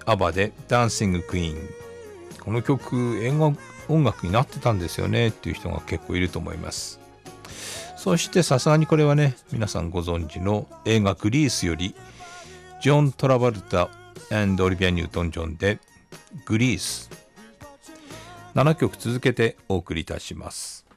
アバでダンシングクイーン。この曲音楽になってたんですよねっていう人が結構いると思います。そしてさすがにこれはね、皆さんご存知の映画グリースよりジョン・トラバルタ&オリビア・ニュートン・ジョンでグリース。7曲続けてお送りいたします。